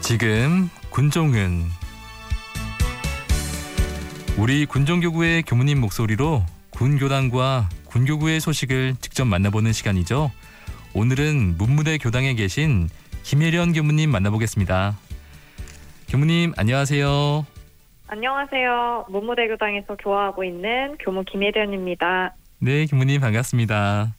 지금 군종은 우리 군종교구의 교무님 목소리로 군교당과 군교구의 소식을 직접 만나보는 시간이죠. 오늘은 문무대 교당에 계신 김혜련 교무님 만나보겠습니다. 교무님 안녕하세요. 안녕하세요. 문무대 교당에서 교화하고 있는 교무 김혜련입니다. 네, 교무님 반갑습니다.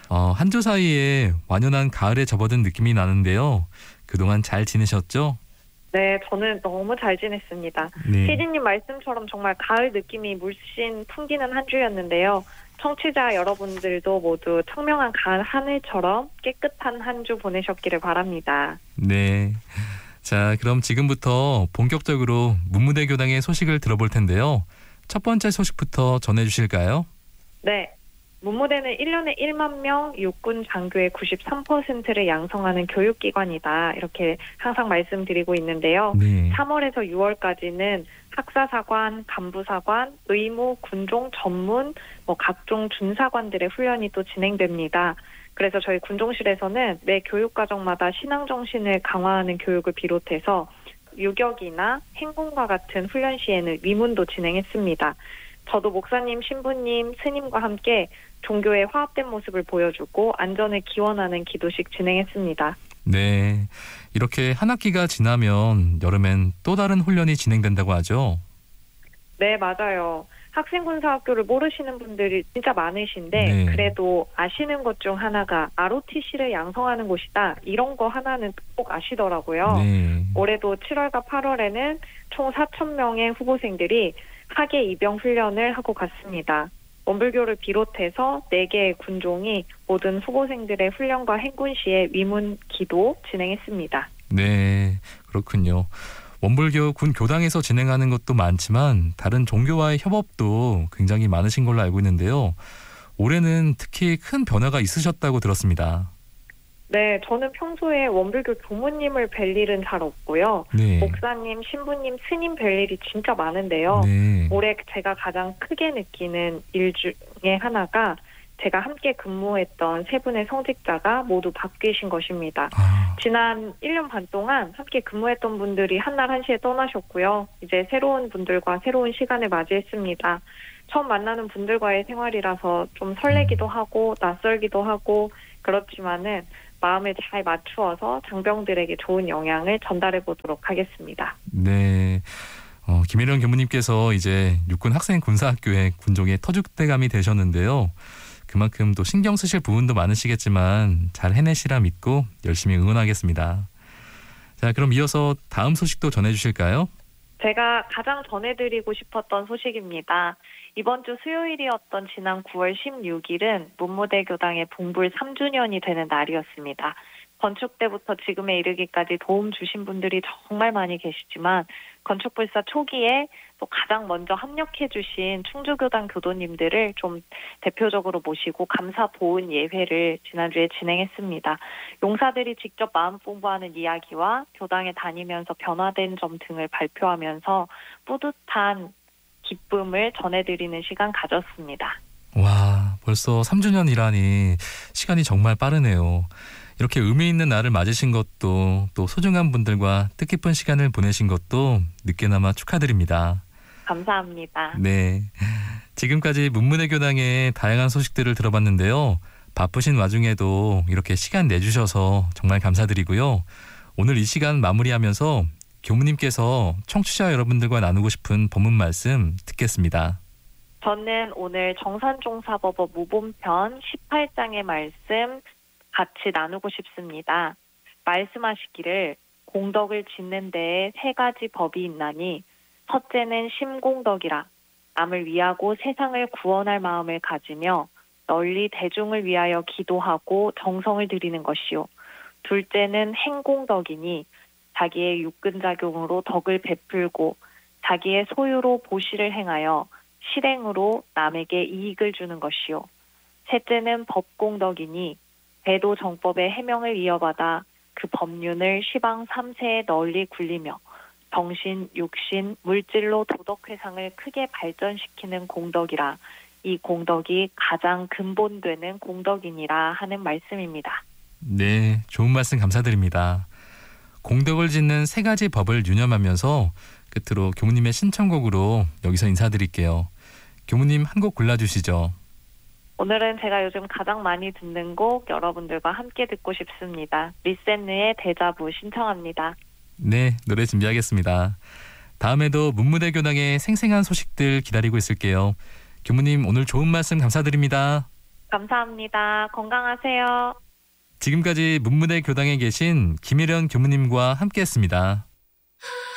한 주 사이에 완연한 가을에 접어든 느낌이 나는데요. 그동안 잘 지내셨죠? 네, 저는 너무 잘 지냈습니다. 네. PD님 말씀처럼 정말 가을 느낌이 물씬 풍기는 한 주였는데요. 청취자 여러분들도 모두 청명한 가을 하늘처럼 깨끗한 한 주 보내셨기를 바랍니다. 네. 자, 그럼 지금부터 본격적으로 문무대 교당의 소식을 들어볼 텐데요. 첫 번째 소식부터 전해주실까요? 네. 문무대는 1년에 1만 명 육군 장교의 93%를 양성하는 교육기관이다. 이렇게 항상 말씀드리고 있는데요. 네. 3월에서 6월까지는 학사사관, 간부사관, 의무, 군종, 전문, 각종 준사관들의 훈련이 또 진행됩니다. 그래서 저희 군종실에서는 매 교육과정마다 신앙정신을 강화하는 교육을 비롯해서 유격이나 행군과 같은 훈련 시에는 위문도 진행했습니다. 저도 목사님, 신부님, 스님과 함께 종교의 화합된 모습을 보여주고 안전을 기원하는 기도식 진행했습니다. 네, 이렇게 한 학기가 지나면 여름엔 또 다른 훈련이 진행된다고 하죠? 네, 맞아요. 학생군사학교를 모르시는 분들이 진짜 많으신데 네. 그래도 아시는 것 중 하나가 ROTC를 양성하는 곳이다. 이런 거 하나는 꼭 아시더라고요. 네. 올해도 7월과 8월에는 총 4,000명의 후보생들이 하계 입영 훈련을 하고 갔습니다. 원불교를 비롯해서 4개의 군종이 모든 후보생들의 훈련과 행군 시에 위문 기도 진행했습니다. 네, 그렇군요. 원불교 군 교당에서 진행하는 것도 많지만 다른 종교와의 협업도 굉장히 많으신 걸로 알고 있는데요. 올해는 특히 큰 변화가 있으셨다고 들었습니다. 네, 저는 평소에 원불교 교무님을 뵐 일은 잘 없고요. 네. 목사님, 신부님, 스님 뵐 일이 진짜 많은데요. 네. 올해 제가 가장 크게 느끼는 일 중에 하나가 제가 함께 근무했던 3분의 성직자가 모두 바뀌신 것입니다. 지난 1년 반 동안 함께 근무했던 분들이 한날 한시에 떠나셨고요. 이제 새로운 분들과 새로운 시간을 맞이했습니다. 처음 만나는 분들과의 생활이라서 좀 설레기도 하고 낯설기도 하고 그렇지만은 마음을 잘 맞추어서 장병들에게 좋은 영향을 전달해 보도록 하겠습니다. 네. 김혜련 교무님께서 이제 육군 학생군사학교의 군종의 터줏대감이 되셨는데요. 그만큼 또 신경 쓰실 부분도 많으시겠지만 잘 해내시라 믿고 열심히 응원하겠습니다. 자, 그럼 이어서 다음 소식도 전해주실까요? 제가 가장 전해드리고 싶었던 소식입니다. 이번 주 수요일이었던 지난 9월 16일은 문무대 교당의 봉불 3주년이 되는 날이었습니다. 건축 때부터 지금에 이르기까지 도움 주신 분들이 정말 많이 계시지만 건축불사 초기에 또 가장 먼저 합력해 주신 충주교당 교도님들을 좀 대표적으로 모시고 감사 보은 예회를 지난주에 진행했습니다. 용사들이 직접 마음 공부하는 이야기와 교당에 다니면서 변화된 점 등을 발표하면서 뿌듯한 기쁨을 전해드리는 시간 가졌습니다. 와, 벌써 3주년이라니 시간이 정말 빠르네요. 이렇게 의미 있는 날을 맞으신 것도 또 소중한 분들과 뜻깊은 시간을 보내신 것도 늦게나마 축하드립니다. 감사합니다. 네, 지금까지 문무대 교당의 다양한 소식들을 들어봤는데요. 바쁘신 와중에도 이렇게 시간 내주셔서 정말 감사드리고요. 오늘 이 시간 마무리하면서 교무님께서 청취자 여러분들과 나누고 싶은 법문 말씀 듣겠습니다. 저는 오늘 정산종사법어 무본편 18장의 말씀 같이 나누고 싶습니다. 말씀하시기를 공덕을 짓는 데에 3가지 법이 있나니 첫째는 심공덕이라 남을 위하고 세상을 구원할 마음을 가지며 널리 대중을 위하여 기도하고 정성을 들이는 것이요. 둘째는 행공덕이니 자기의 육근작용으로 덕을 베풀고 자기의 소유로 보시를 행하여 실행으로 남에게 이익을 주는 것이요. 셋째는 법공덕이니 배도 정법의 해명을 이어받아 그 법륜을 시방 3세에 널리 굴리며 정신, 육신, 물질로 도덕회상을 크게 발전시키는 공덕이라 이 공덕이 가장 근본되는 공덕이니라 하는 말씀입니다. 네, 좋은 말씀 감사드립니다. 공덕을 짓는 세 가지 법을 유념하면서 끝으로 교무님의 신청곡으로 여기서 인사드릴게요. 교무님 한 곡 골라주시죠. 오늘은 제가 요즘 가장 많이 듣는 곡 여러분들과 함께 듣고 싶습니다. 리센느의 데자부 신청합니다. 네, 노래 준비하겠습니다. 다음에도 문무대 교당의 생생한 소식들 기다리고 있을게요. 교무님 오늘 좋은 말씀 감사드립니다. 감사합니다. 건강하세요. 지금까지 문무대 교당에 계신 김일현 교무님과 함께했습니다.